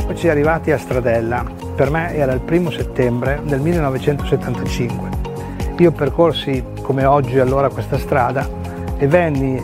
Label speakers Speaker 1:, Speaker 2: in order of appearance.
Speaker 1: Eccoci arrivati a Stradella. Per me era il 1° settembre del 1975. Io percorsi come oggi allora questa strada e venni